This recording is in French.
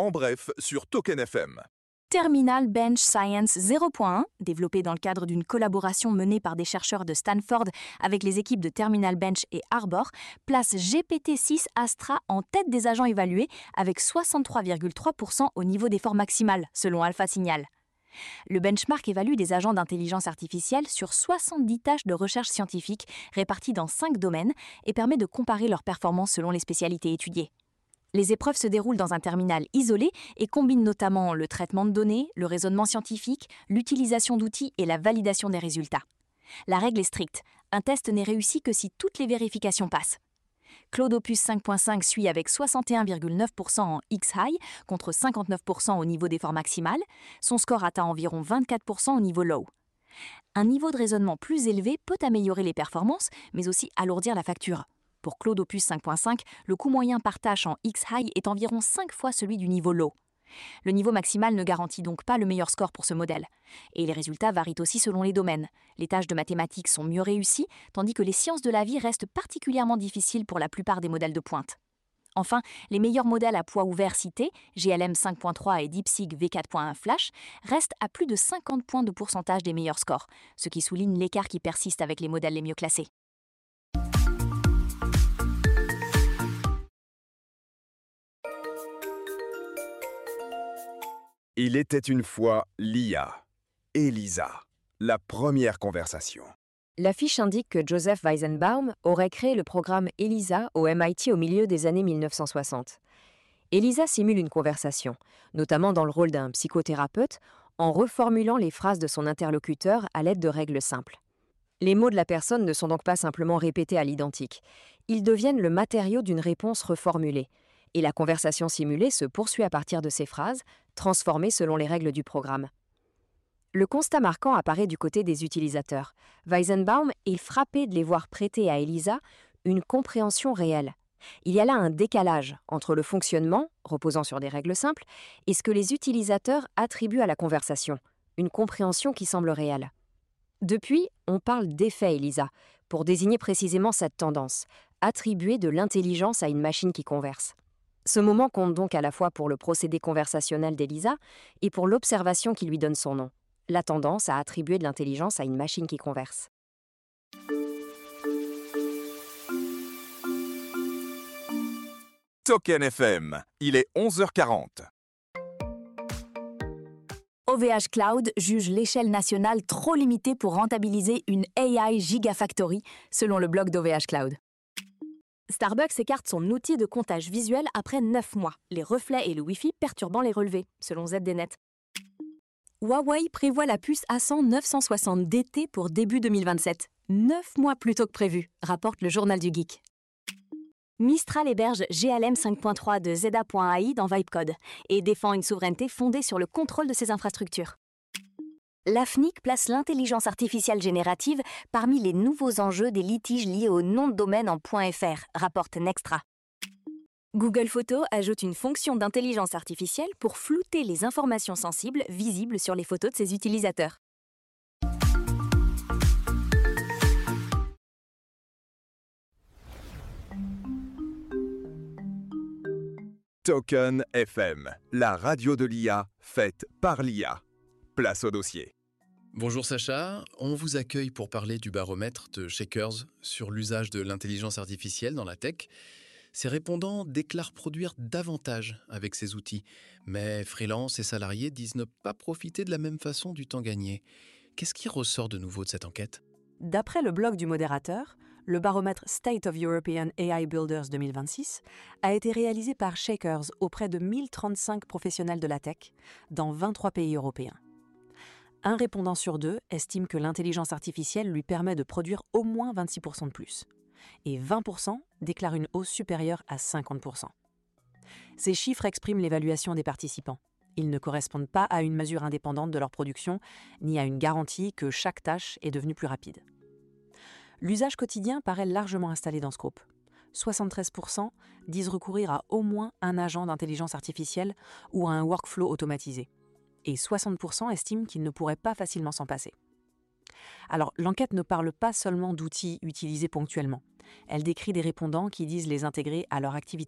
en bref sur Token FM. Terminal Bench Science 0.1, développé dans le cadre d'une collaboration menée par des chercheurs de Stanford avec les équipes de Terminal Bench et Arbor, place GPT-6 Astra en tête des agents évalués avec 63,3% au niveau d'effort maximal, selon Alpha Signal. Le benchmark évalue des agents d'intelligence artificielle sur 70 tâches de recherche scientifique réparties dans 5 domaines et permet de comparer leurs performances selon les spécialités étudiées. Les épreuves se déroulent dans un terminal isolé et combinent notamment le traitement de données, le raisonnement scientifique, l'utilisation d'outils et la validation des résultats. La règle est stricte, un test n'est réussi que si toutes les vérifications passent. Claude Opus 5.5 suit avec 61,9% en X-High contre 59% au niveau d'effort maximal. Son score atteint environ 24% au niveau Low. Un niveau de raisonnement plus élevé peut améliorer les performances, mais aussi alourdir la facture. Pour Claude Opus 5.5, le coût moyen par tâche en X-High est environ 5 fois celui du niveau Low. Le niveau maximal ne garantit donc pas le meilleur score pour ce modèle. Et les résultats varient aussi selon les domaines. Les tâches de mathématiques sont mieux réussies, tandis que les sciences de la vie restent particulièrement difficiles pour la plupart des modèles de pointe. Enfin, les meilleurs modèles à poids ouvert cités, GLM 5.3 et DeepSeek V4.1 Flash, restent à plus de 50 points de pourcentage des meilleurs scores, ce qui souligne l'écart qui persiste avec les modèles les mieux classés. Il était une fois l'IA. ELISA, la première conversation. La fiche indique que Joseph Weizenbaum aurait créé le programme ELISA au MIT au milieu des années 1960. ELISA simule une conversation, notamment dans le rôle d'un psychothérapeute, en reformulant les phrases de son interlocuteur à l'aide de règles simples. Les mots de la personne ne sont donc pas simplement répétés à l'identique. Ils deviennent le matériau d'une réponse reformulée. Et la conversation simulée se poursuit à partir de ces phrases, transformées selon les règles du programme. Le constat marquant apparaît du côté des utilisateurs. Weizenbaum est frappé de les voir prêter à ELISA une compréhension réelle. Il y a là un décalage entre le fonctionnement, reposant sur des règles simples, et ce que les utilisateurs attribuent à la conversation, une compréhension qui semble réelle. Depuis, on parle d'effet ELISA, pour désigner précisément cette tendance, attribuer de l'intelligence à une machine qui converse. Ce moment compte donc à la fois pour le procédé conversationnel d'ELISA et pour l'observation qui lui donne son nom, la tendance à attribuer de l'intelligence à une machine qui converse. Token FM, il est 11h40. OVH Cloud juge l'échelle nationale trop limitée pour rentabiliser une AI Gigafactory, selon le blog d'OVH Cloud. Starbucks écarte son outil de comptage visuel après 9 mois, les reflets et le Wi-Fi perturbant les relevés, selon ZDNet. Huawei prévoit la puce A100 960 DT pour début 2027, 9 mois plus tôt que prévu, rapporte le journal du Geek. Mistral héberge GLM 5.3 de Zeda.ai dans Vibecode et défend une souveraineté fondée sur le contrôle de ses infrastructures. L'AFNIC place l'intelligence artificielle générative parmi les nouveaux enjeux des litiges liés au nom de domaine en .fr, rapporte Nextra. Google Photos ajoute une fonction d'intelligence artificielle pour flouter les informations sensibles visibles sur les photos de ses utilisateurs. Token FM, la radio de l'IA faite par l'IA. Place au dossier. Bonjour Sacha, on vous accueille pour parler du baromètre de Shakers sur l'usage de l'intelligence artificielle dans la tech. Ces répondants déclarent produire davantage avec ces outils, mais freelance et salariés disent ne pas profiter de la même façon du temps gagné. Qu'est-ce qui ressort de nouveau de cette enquête ? D'après le blog du modérateur, le baromètre State of European AI Builders 2026 a été réalisé par Shakers auprès de 1035 professionnels de la tech dans 23 pays européens. Un répondant sur 2 estime que l'intelligence artificielle lui permet de produire au moins 26% de plus. Et 20% déclarent une hausse supérieure à 50%. Ces chiffres expriment l'évaluation des participants. Ils ne correspondent pas à une mesure indépendante de leur production, ni à une garantie que chaque tâche est devenue plus rapide. L'usage quotidien paraît largement installé dans ce groupe. 73% disent recourir à au moins un agent d'intelligence artificielle ou à un workflow automatisé. Et 60% estiment qu'ils ne pourraient pas facilement s'en passer. Alors, l'enquête ne parle pas seulement d'outils utilisés ponctuellement. Elle décrit des répondants qui disent les intégrer à leur activité